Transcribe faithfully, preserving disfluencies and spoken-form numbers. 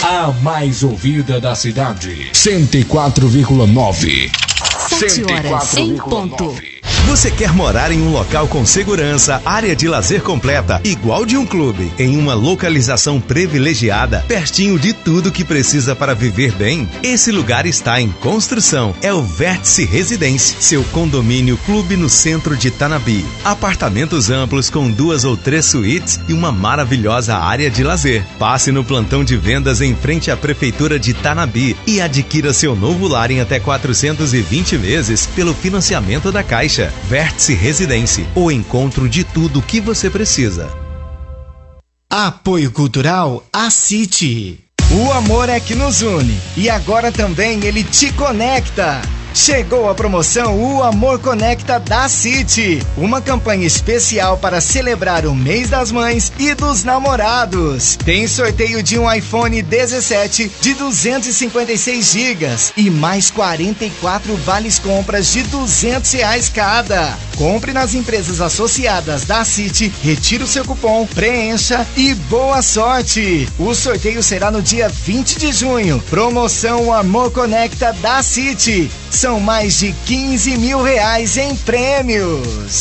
a mais ouvida da cidade. cento e quatro vírgula nove. Sete horas em ponto. Você quer morar em um local com segurança, área de lazer completa, igual de um clube, em uma localização privilegiada, pertinho de tudo que precisa para viver bem? Esse lugar está em construção. É o Vértice Residência, seu condomínio clube no centro de Tanabi. Apartamentos amplos com duas ou três suítes e uma maravilhosa área de lazer. Passe no plantão de vendas em frente à Prefeitura de Tanabi e adquira seu novo lar em até quatrocentos e vinte vezes pelo financiamento da Caixa. Vértice Residência, o encontro de tudo que você precisa. Apoio Cultural A City. O amor é que nos une e agora também ele te conecta. Chegou a promoção O Amor Conecta da City, uma campanha especial para celebrar o mês das mães e dos namorados. Tem sorteio de um iPhone dezessete de duzentos e cinquenta e seis gigas e mais quarenta e quatro vales compras de duzentos reais cada. Compre nas empresas associadas da City, retire o seu cupom, preencha e boa sorte. O sorteio será no dia vinte de junho. Promoção O Amor Conecta da City. São mais de quinze mil reais em prêmios.